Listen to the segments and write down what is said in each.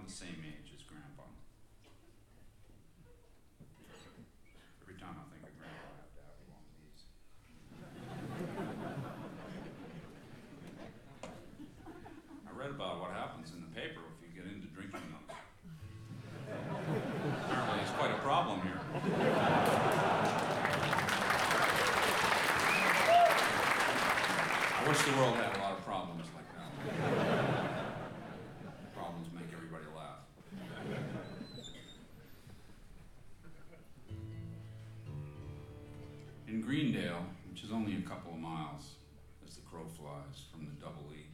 the same age as Grandpa. Every time I think of Grandpa, I have to have one of these. I read about what happens in the paper if you get into drinking those. Apparently it's quite a problem here. I wish the world had a lot of problems like that. Problems make everybody laugh. In Greendale, which is only a couple of miles as the crow flies from the Double E,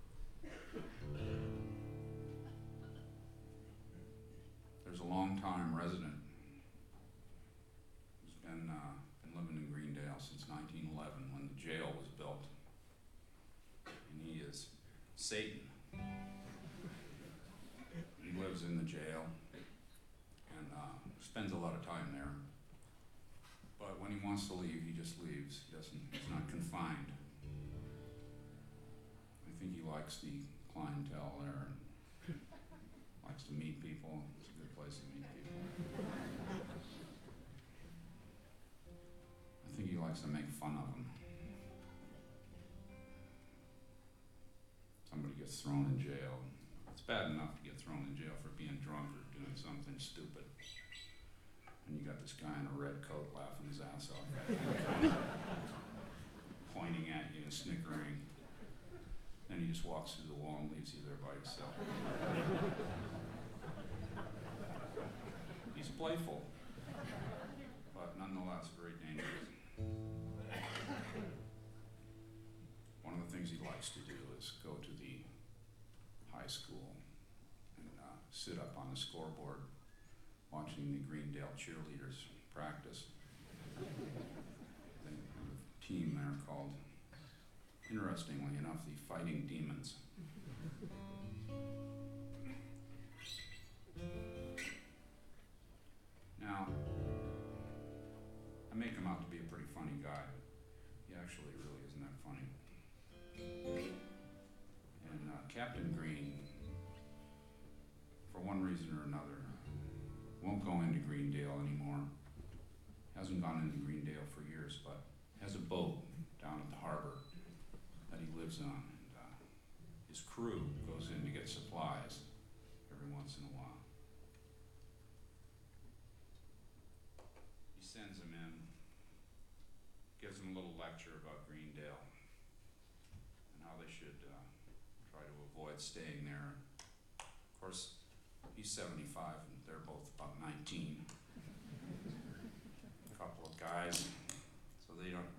there's a long-time resident who's been living in Greendale since 1911 when the jail was built. And he is Satan. He lives in the jail and spends a lot of time there. But when he wants to leave, he just leaves. He's not confined. I think he likes the clientele there and likes to meet people. It's a good place to meet people. I think he likes to make fun of them. Somebody gets thrown in jail. It's bad enough to get thrown in jail for being drunk or doing something stupid. And you got this guy in a red coat laughing his ass off, pointing at you and snickering. Then he just walks through the wall and leaves you there by yourself. He's playful, but nonetheless very dangerous. One of the things he likes to do is go to the high school and sit up on the scoreboard watching the Greendale cheerleaders practice. They have a team there called, interestingly enough, the Fighting Demons. Now, I make him out to be a pretty funny guy. He actually really isn't that funny. And Captain Green, for one reason or another, won't go into Greendale anymore. Hasn't gone into Greendale for years, but has a boat down at the harbor that he lives on. And his crew goes in to get supplies every once in a while. He sends them in, gives them a little lecture about Greendale and how they should try to avoid staying there. Of course, he's 75 and they're both about 19. A couple of guys, so they don't